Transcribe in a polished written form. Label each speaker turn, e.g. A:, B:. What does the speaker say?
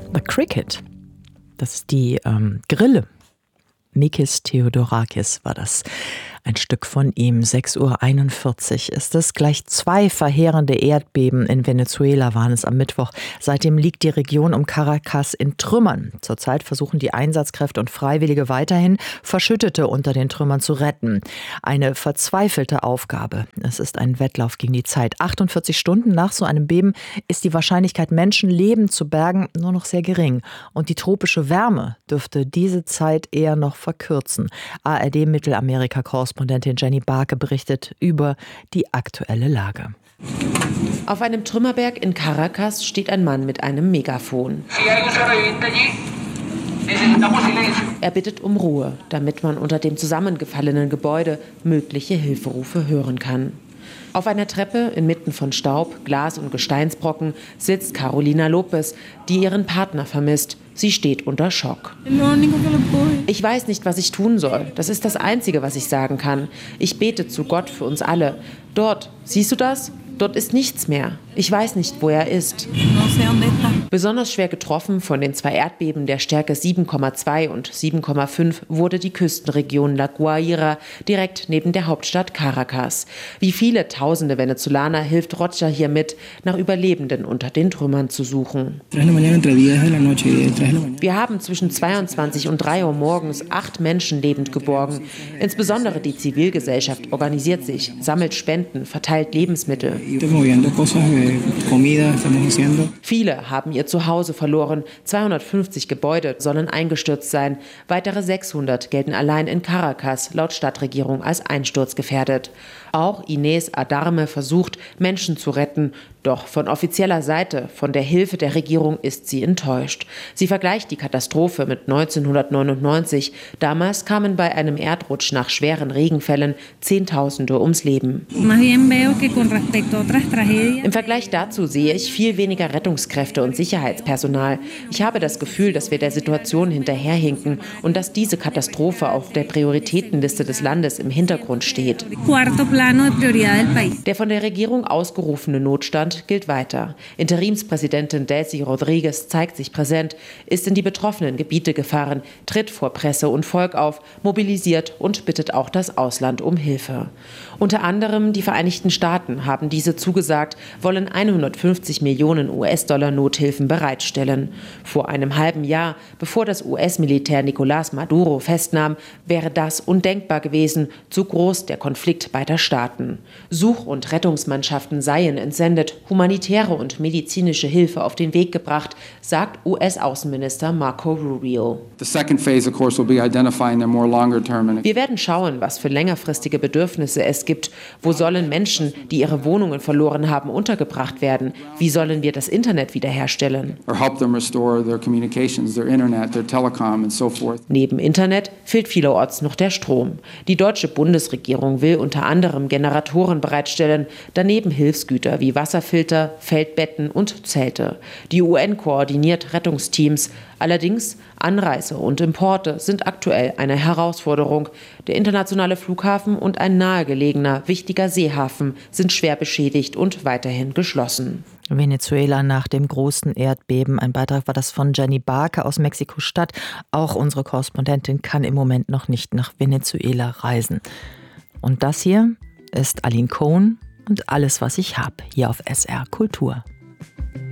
A: The Cricket, das ist die Grille. Mikis Theodorakis war das. Ein Stück von ihm, 6:41 Uhr ist es. Gleich 2 verheerende Erdbeben in Venezuela waren es am Mittwoch. Seitdem liegt die Region um Caracas in Trümmern. Zurzeit versuchen die Einsatzkräfte und Freiwillige weiterhin, Verschüttete unter den Trümmern zu retten. Eine verzweifelte Aufgabe. Es ist ein Wettlauf gegen die Zeit. 48 Stunden nach so einem Beben ist die Wahrscheinlichkeit, Menschenleben zu bergen, nur noch sehr gering. Und die tropische Wärme dürfte diese Zeit eher noch verkürzen. ARD-Mittelamerika-Korrespondentin Jenny Barke berichtet über die aktuelle Lage.
B: Auf einem Trümmerberg in Caracas steht ein Mann mit einem Megafon. Er bittet um Ruhe, damit man unter dem zusammengefallenen Gebäude mögliche Hilferufe hören kann. Auf einer Treppe inmitten von Staub, Glas und Gesteinsbrocken sitzt Carolina Lopez, die ihren Partner vermisst. Sie steht unter Schock. Ich weiß nicht, was ich tun soll. Das ist das Einzige, was ich sagen kann. Ich bete zu Gott für uns alle. Dort, siehst du das? Dort ist nichts mehr. Ich weiß nicht, wo er ist. Besonders schwer getroffen von den 2 Erdbeben der Stärke 7,2 und 7,5 wurde die Küstenregion La Guaira direkt neben der Hauptstadt Caracas. Wie viele tausende Venezolaner hilft Rocha hier mit, nach Überlebenden unter den Trümmern zu suchen. Wir haben zwischen 22 und 3 Uhr morgens 8 Menschen lebend geborgen. Insbesondere die Zivilgesellschaft organisiert sich, sammelt Spenden, verteilt Lebensmittel. Viele haben ihr Zuhause verloren. 250 Gebäude sollen eingestürzt sein. Weitere 600 gelten allein in Caracas laut Stadtregierung als einsturzgefährdet. Auch Inés Adarme versucht, Menschen zu retten. Doch von offizieller Seite, von der Hilfe der Regierung, ist sie enttäuscht. Sie vergleicht die Katastrophe mit 1999. Damals kamen bei einem Erdrutsch nach schweren Regenfällen Zehntausende ums Leben. Im Vergleich dazu sehe ich viel weniger Rettungskräfte und Sicherheitspersonal. Ich habe das Gefühl, dass wir der Situation hinterherhinken und dass diese Katastrophe auf der Prioritätenliste des Landes im Hintergrund steht. Der von der Regierung ausgerufene Notstand gilt weiter. Interimspräsidentin Delcy Rodriguez zeigt sich präsent, ist in die betroffenen Gebiete gefahren, tritt vor Presse und Volk auf, mobilisiert und bittet auch das Ausland um Hilfe. Unter anderem die Vereinigten Staaten haben diese zugesagt, wollen 150 Millionen US-Dollar Nothilfen bereitstellen. Vor einem halben Jahr, bevor das US-Militär Nicolás Maduro festnahm, wäre das undenkbar gewesen, zu groß der Konflikt beider Staaten. Such- und Rettungsmannschaften seien entsendet, humanitäre und medizinische Hilfe auf den Weg gebracht, sagt US-Außenminister Marco Rubio. Wir werden schauen, was für längerfristige Bedürfnisse es gibt. Wo sollen Menschen, die ihre Wohnungen verloren haben, untergebracht werden? Wie sollen wir das Internet wiederherstellen? Neben Internet fehlt vielerorts noch der Strom. Die deutsche Bundesregierung will unter anderem Generatoren bereitstellen, daneben Hilfsgüter wie Wasserfilter, Feldbetten und Zelte. Die UN koordiniert Rettungsteams. Allerdings Anreise und Importe sind aktuell eine Herausforderung. Der internationale Flughafen und ein nahegelegener, wichtiger Seehafen sind schwer beschädigt und weiterhin geschlossen.
A: Venezuela nach dem großen Erdbeben. Ein Beitrag war das von Jenny Barke aus Mexiko-Stadt. Auch unsere Korrespondentin kann im Moment noch nicht nach Venezuela reisen. Und das hier ist Aline Cohn und Alles, was ich hab, hier auf SR Kultur.